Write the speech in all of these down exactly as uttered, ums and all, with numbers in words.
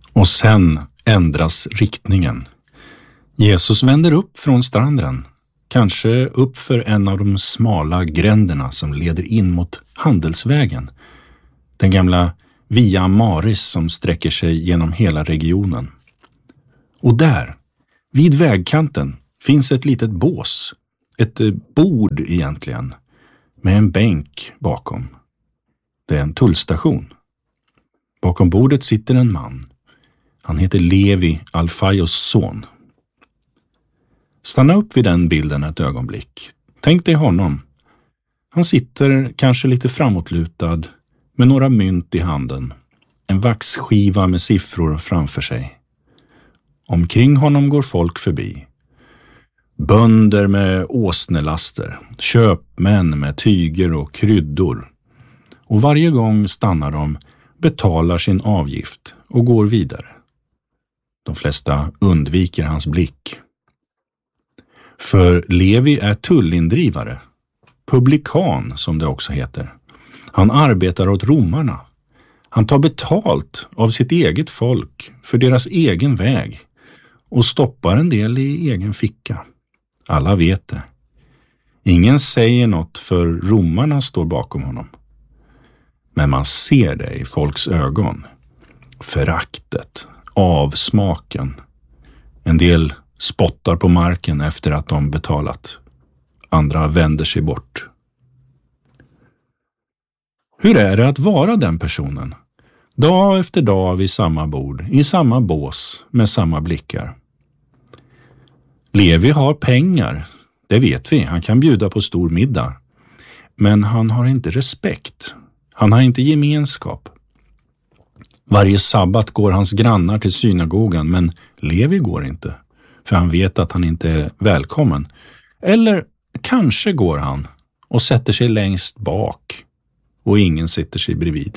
Och sen ändras riktningen. Jesus vänder upp från stranden, kanske upp för en av de smala gränderna som leder in mot handelsvägen. Den gamla Via Maris som sträcker sig genom hela regionen. Och där, vid vägkanten, finns ett litet bås. Ett bord egentligen, med en bänk bakom. Det är en tullstation. Bakom bordet sitter en man. Han heter Levi, Alfaios son. Stanna upp vid den bilden ett ögonblick. Tänk dig honom. Han sitter kanske lite framåtlutad med några mynt i handen. En vaxskiva med siffror framför sig. Omkring honom går folk förbi. Bönder med åsnelaster, köpmän med tyger och kryddor. Och varje gång stannar de, betalar sin avgift och går vidare. De flesta undviker hans blick. För Levi är tullindrivare, publikan som det också heter. Han arbetar åt romarna. Han tar betalt av sitt eget folk för deras egen väg och stoppar en del i egen ficka. Alla vet det. Ingen säger något för romarna står bakom honom. Men man ser det i folks ögon. Föraktet, avsmaken. En del spottar på marken efter att de betalat. Andra vänder sig bort. Hur är det att vara den personen? Dag efter dag vid samma bord, i samma bås, med samma blickar. Levi har pengar, det vet vi. Han kan bjuda på stor middag. Men han har inte respekt. Han har inte gemenskap. Varje sabbat går hans grannar till synagogan, men Levi går inte. För han vet att han inte är välkommen. Eller kanske går han och sätter sig längst bak och ingen sitter sig bredvid.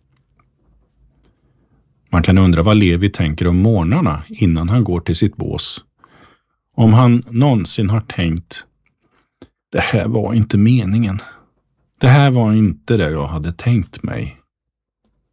Man kan undra vad Levi tänker om morgnarna innan han går till sitt bås. Om han någonsin har tänkt, det här var inte meningen. Det här var inte det jag hade tänkt mig.